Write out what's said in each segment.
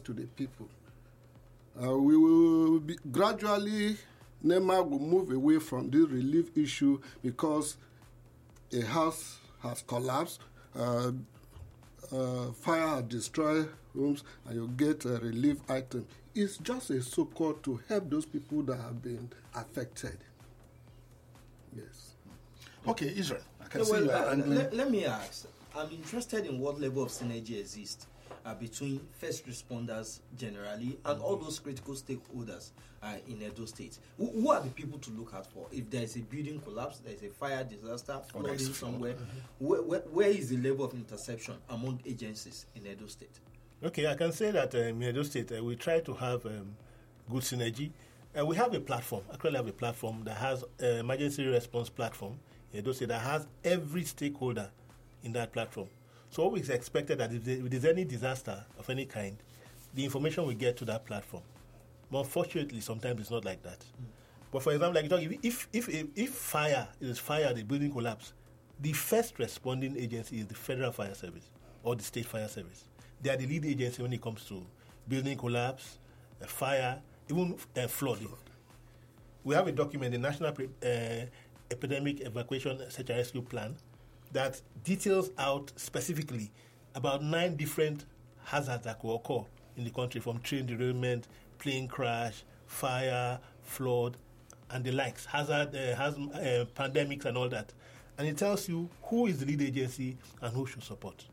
to the people. We will be gradually, NEMA will move away from this relief issue because a house has collapsed, fire has destroyed homes, and you get a relief item. It's just a so-called to help those people that have been affected. Yes. Okay, Israel. I can see you are angling. Let me ask. I'm interested in what level of synergy exists between first responders generally and all those critical stakeholders in Edo State. Who are the people to look out for? If there is a building collapse, there is a fire disaster, flooding somewhere, where is the level of interception among agencies in Edo State? Okay, I can say that in Edo State, we try to have good synergy. We have a platform, actually have a platform that has an emergency response platform in Edo State that has every stakeholder in that platform. So always expected that if there's any disaster of any kind, the information will get to that platform. But unfortunately, sometimes it's not like that. But for example, like if fire the building collapse, the first responding agency is the Federal Fire Service or the State Fire Service. They are the lead agency when it comes to building collapse, fire, even flooding. We have a document, the National Epidemic Evacuation Search and Rescue Plan, that details out specifically about 9 different hazards that could occur in the country, from train derailment, plane crash, fire, flood, and the likes, pandemics and all that. And it tells you who is the lead agency and who should support.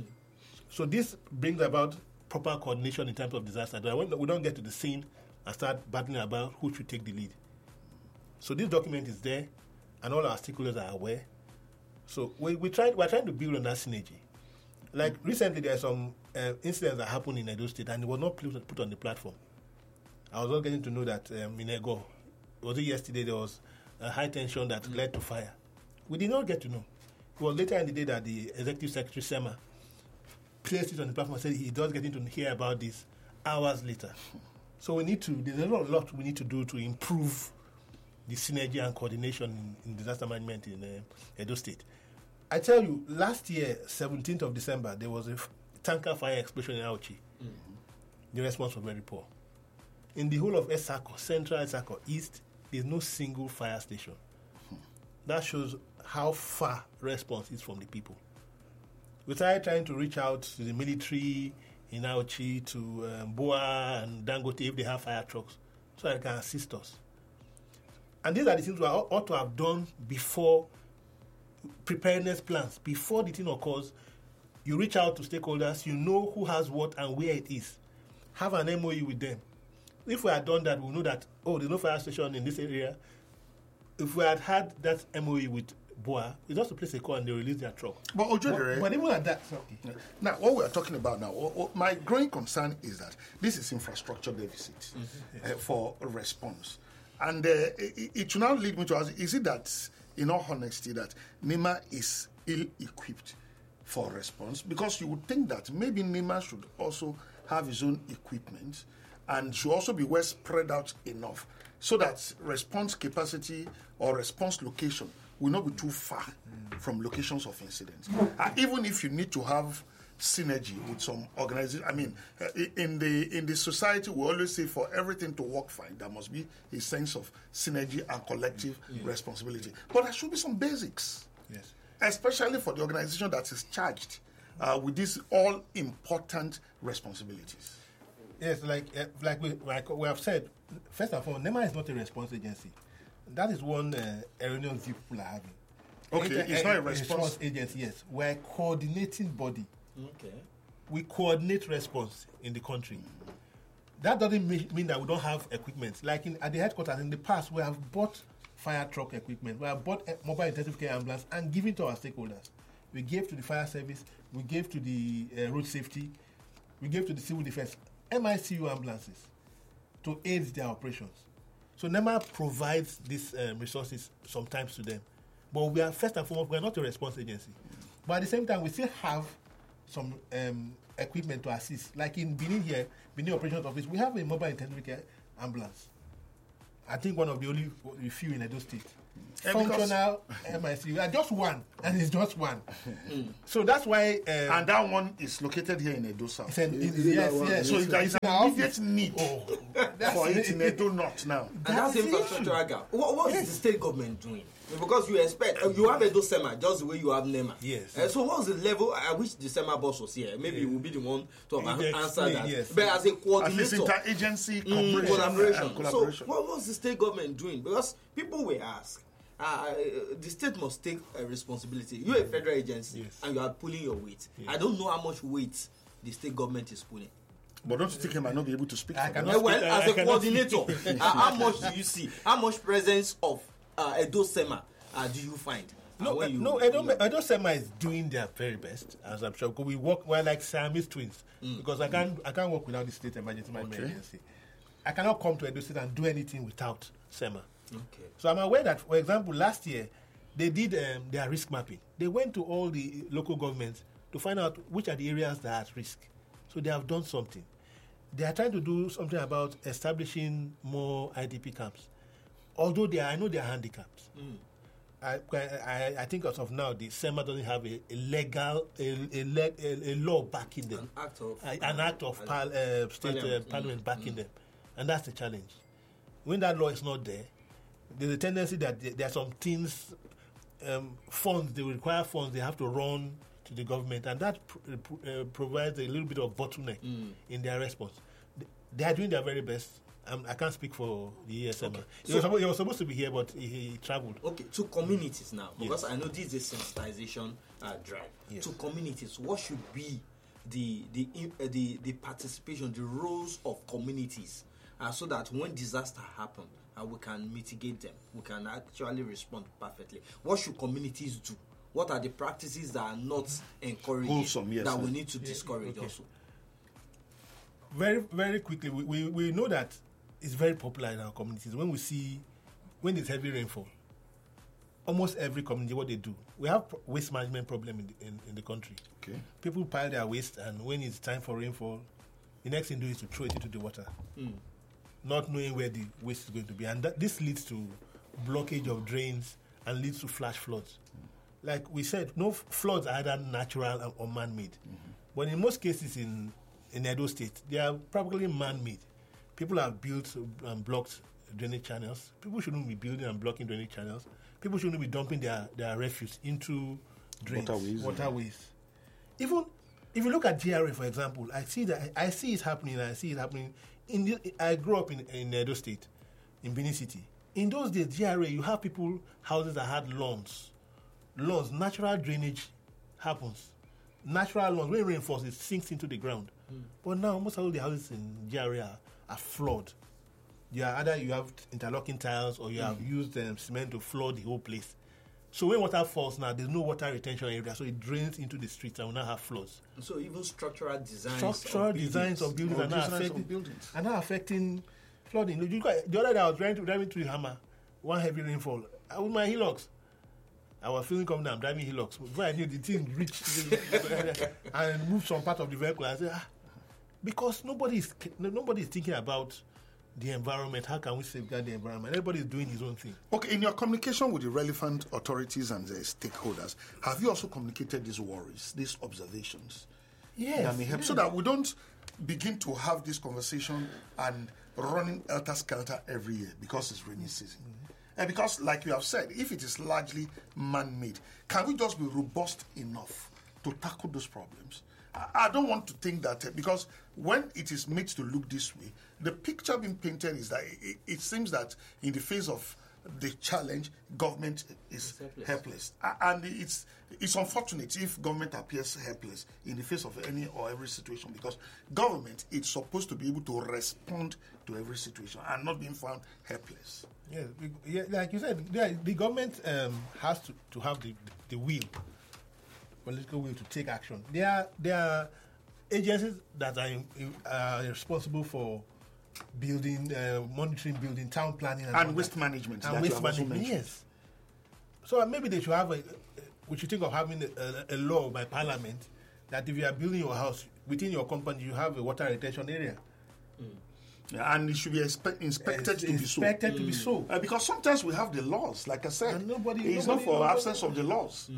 So this brings about proper coordination in terms of disaster. We don't get to the scene and start battling about who should take the lead. So this document is there, and all our stakeholders are aware. So we're trying to build on that synergy. Like recently, there are some incidents that happened in Edo State, and it was not put on the platform. I was not getting to know that in Ego, was it yesterday, there was a high tension that led to fire. We did not get to know. It was later in the day that the Executive Secretary, Sema, placed it on the platform and said he does getting to hear about this hours later. So there's a lot we need to do to improve the synergy and coordination in disaster management in Edo State. I tell you, last year, 17th of December, there was a tanker fire explosion in Auchi. The response was very poor. In the whole of Esako, Central Esako East, there's no single fire station. That shows how far response is from the people. We started trying to reach out to the military in Auchi, to Boa and Dangote if they have fire trucks, so they can assist us. And these are the things we ought to have done before preparedness plans. Before the thing occurs, you reach out to stakeholders, you know who has what and where it is. Have an MOU with them. If we had done that, we'll know that, there's no fire station in this area. If we had that MOU with Boa, we just to place a call and they release their truck. But Ojodere, but even at that, now what we are talking about now, my growing concern is that this is infrastructure deficit for response. And it should now lead me to ask, is it that, in all honesty, that NEMA is ill-equipped for response? Because you would think that maybe NEMA should also have its own equipment and should also be well spread out enough so that response capacity or response location will not be too far from locations of incidents. Even if you need to have synergy with some organization. I mean, in the society, we always say for everything to work fine, there must be a sense of synergy and collective responsibility. But there should be some basics, especially for the organization that is charged with these all important responsibilities. Yes, like we have said, first of all, NEMA is not a response agency. That is one erroneous view people are having. Okay, it's not a response agency. Yes, we're a coordinating body. Okay. We coordinate response in the country. That doesn't mean that we don't have equipment. Like at the headquarters in the past, we have bought fire truck equipment. We have bought mobile intensive care ambulance and given to our stakeholders. We gave to the fire service. We gave to the road safety. We gave to the civil defense, MICU ambulances to aid their operations. So NEMA provides these resources sometimes to them. But we are, first and foremost, we are not a response agency. But at the same time, we still have some equipment to assist. Like in Benin here, Benin Operations Office, we have a mobile intensive care ambulance. I think one of the only few in Edo State. functional MIC. You are just one, and it's just one. So that's why. And that one is located here in Edo South. Yes. So there is an immediate need for it in Edo North now. And that's the infrastructural gap. What is the state government doing? Because you expect you have Edo SEMA just the way you have NEMA. Yes. So what's the level at which the SEMA boss was here? Maybe you will be the one to answer that. Yes. But as a coordinator, As this interagency collaboration. collaboration. So what was the state government doing? Because people will ask. The state must take a responsibility. You're a federal agency and you are pulling your weight. I don't know how much weight the state government is pulling. But don't you think he might not be able to speak for them? Well, as a coordinator, how much do you see? How much presence of Edo SEMA do you find? Edo SEMA is doing their very best, as I'm sure. Because we're like Siamese twins. Because I can't work without the state emergency management agency. I cannot come to Edo State and do anything without SEMA. Okay. So I'm aware that, for example, last year they did their risk mapping. They went to all the local governments to find out which are the areas that are at risk. So they have done something. They are trying to do something about establishing more IDP camps. Although I know there are handicaps. I think as of now, the SEMA doesn't have a legal law backing them. An act of state parliament backing them. And that's the challenge. When that law is not there, there's a tendency that there are some things, funds, they require funds, they have to run to the government, and that provides a little bit of bottleneck in their response. They are doing their very best. I can't speak for the ESM. Okay. He was supposed to be here, but he traveled. Okay, to communities now, because I know this is a sensitization drive. Yes. To communities, what should be the participation, the roles of communities, so that when disaster happen, we can mitigate them. We can actually respond perfectly. What should communities do? What are the practices that are not encouraging that we need to discourage also? Very, very quickly, we know that it's very popular in our communities. When there's heavy rainfall, almost every community, what they do, we have waste management problem in the country. Okay. People pile their waste, and when it's time for rainfall, the next thing to do is to throw it into the water, not knowing where the waste is going to be. And this leads to blockage of drains and leads to flash floods. Like we said, no floods are either natural or man-made. But in most cases in Edo State, they are probably man-made. People have built and blocked drainage channels. People shouldn't be building and blocking drainage channels. People shouldn't be dumping their refuse into drains, waterways. Even if you look at GRA, for example, I see it happening. I grew up in Edo State, in Benin City. In those days, GRA, you have houses that had lawns. Natural drainage happens. Natural lawns, when rain falls, it sinks into the ground. But now, almost all the houses in GRA are flawed. Either you have interlocking tiles or you have used cement to flood the whole place. So when water falls now, there's no water retention area, so it drains into the streets and will now have floods. So even structural designs of buildings are now affecting flooding. The other day I was driving to the Hammer, one heavy rainfall. With my Hilux, I was feeling confident I'm driving Hilux. Before I knew the thing reached and moved some part of the vehicle, I said, because nobody is thinking about the environment. How can we safeguard the environment? Everybody is doing his own thing. Okay, in your communication with the relevant authorities and the stakeholders, have you also communicated these worries, these observations? Yes. So that we don't begin to have this conversation and running helter-skelter every year because it's rainy season. And because, like you have said, if it is largely man-made, can we just be robust enough to tackle those problems? I don't want to think that, because when it is made to look this way, the picture being painted is that it seems that in the face of the challenge, government is helpless. And it's unfortunate if government appears helpless in the face of any or every situation, because government is supposed to be able to respond to every situation and not being found helpless. Yeah, like you said, the government has to have the will, political will to take action. There are agencies that are responsible for building, monitoring building, town planning, and waste management. And waste management, yes. So maybe they should have we should think of having a law by parliament that if you are building your house within your company, you have a water retention area. Yeah, and it should be inspected to be so. Expected to be so. Because sometimes we have the laws, like I said. And it's not for absence of the laws.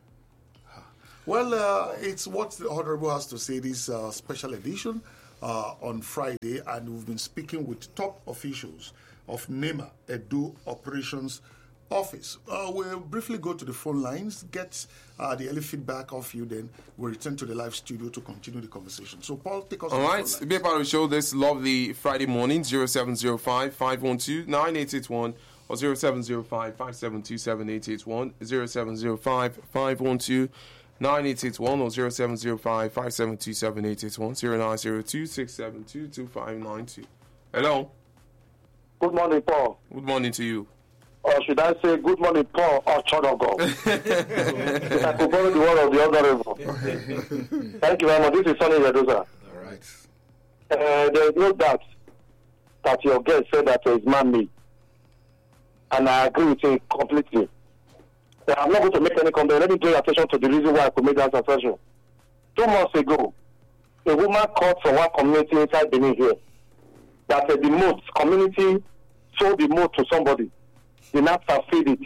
Well, it's what the Honorable has to say this special edition on Friday, and we've been speaking with top officials of NEMA, Edo Operations Office. We'll briefly go to the phone lines, get the early feedback of you, then we'll return to the live studio to continue the conversation. So, Paul, take us. All right, be a part of the show this lovely Friday morning, 0705 512 9881 or 0705 572 7881, 0705 512 9881 or 0705 572 7881, 0902 672 2592. Hello. Good morning, Paul. Good morning to you. Or should I say, good morning, Paul, or child of God? If I could borrow the word of the Honorable. Thank you very much. This is Sonny Redoza. All right. There is no doubt that your guest said that it is man-made. And I agree with him completely. I'm not going to make any comment. Let me draw your attention to the reason why I could make that assertion. 2 months ago, a woman called from one community inside Benin here that the moat community sold the moat to somebody. They not fulfilled it.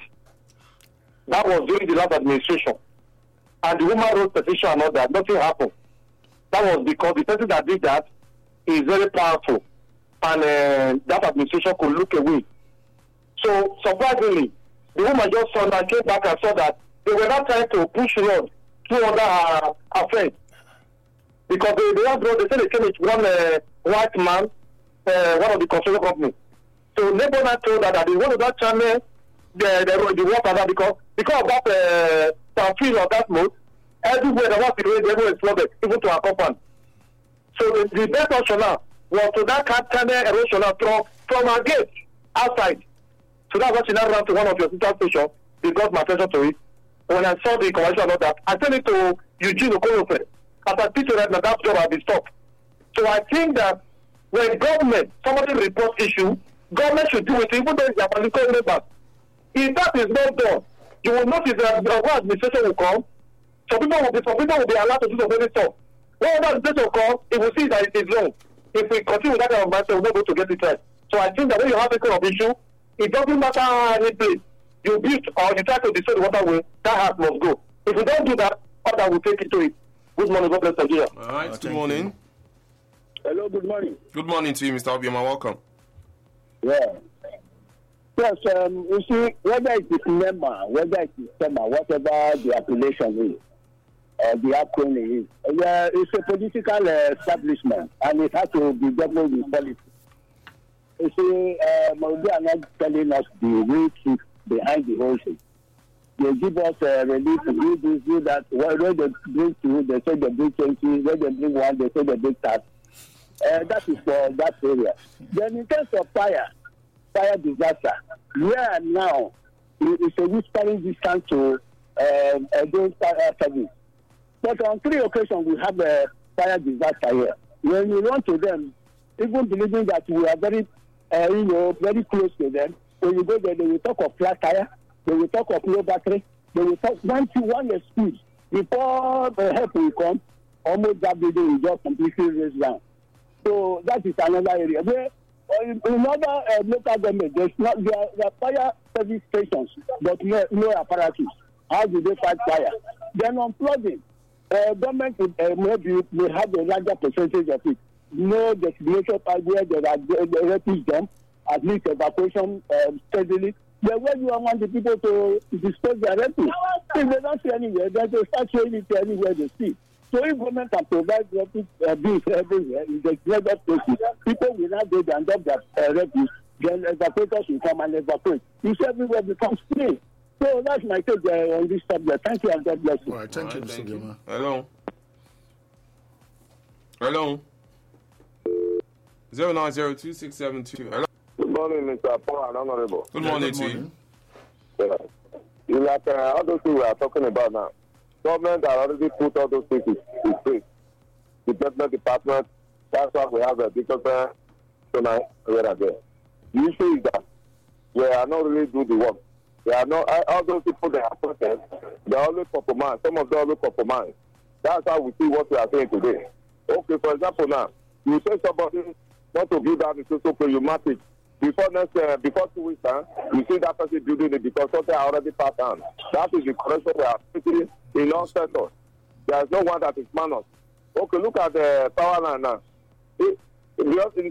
That was during the last administration. And the woman wrote petition and all that. Nothing happened. That was because the person that did that is very powerful. And that administration could look away. So, surprisingly, the woman just saw that, came back and saw that they were not trying to push road through under her friend. Because they said they came with one white man, one of the construction companies. So neighbor told her that they wanted that channel the water that because of that field of that mode, everywhere the water is everywhere is flooded, even to our compound. So the best option now was to that channel erosion from our gate outside. So that's what she now ran to one of your sister stations. They got my attention to it. When I saw the commercial about that, I sent it to Eugene Okolofe. As I teach right now, that job has been stopped. So I think that when somebody reports issue, government should do it, even though it's a political members. If that is not done, you will notice that the administration will come. Some people will be allowed to do some very stuff. When that administration will come, it will see that it is wrong. If we continue with that kind of mindset, we're not going to get it right. So I think that when you have this kind of issue, it doesn't matter any place you build or you try to destroy the waterway, that house must go. If you don't do that, other will take it to it. Good morning, God bless Nigeria. All right, good morning. Hello, good morning. Good morning to you, Mr. Obioma. Welcome. Yeah. Yes, you see, whether it is NEMA, whether it is SEMA, whatever the appellation is, the acronym is, it's a political establishment, and it has to be governed with policy. You see, they are not telling us the real truth behind the whole thing. They give us relief to do this, do that. When they bring 2, they say they bring 20. When they bring 1, they say they bring 30. That is for that area. Then in terms of fire disaster, where now it's a whispering distance to those fire service. But on 3 occasions we have a fire disaster here. When we run to them, even believing that we are very, very close to them, when you go there, they will talk of flat tire, they will talk of low battery, they will talk one speed. Before the help will come, almost that building will just completely raise down. So that is another area. Where in other local government, there are fire service stations, but no apparatus. How do they fight fire? Then on flooding, government maybe may have a larger percentage of it. No destination where there are refuse dump, at least evacuation steadily. Then where you want the people to dispose their refuse? If they don't see anywhere, then they start showing it anywhere they see. So if government can provide refuse bins everywhere in the greater places, people will not go there and dump their refuse. Then evacuators will come and evacuate. If everywhere becomes free. So that's my take on this subject. Thank you and God bless you. All right, thank you, Mr. Gilman. Hello. Hello. 0902-672. Hello. Good morning, Mr. Paul and Honorable. Good morning to you. Yeah. You like all those things we are talking about now. Government has already put all those things in place. The development department, that's why we have a bigger tonight here and there. The issue is that we are not really doing the work. They are not, all those people they are appointed, they are always compromised. Some of them always compromised. That's how we see what we are saying today. Okay, for example now, you say somebody want to build that is so problematic. Before 2 weeks, you see that person building it because something already passed on. That is the correction we are facing in all sectors. There is no one that is managed. Okay, look at the power line now. Because in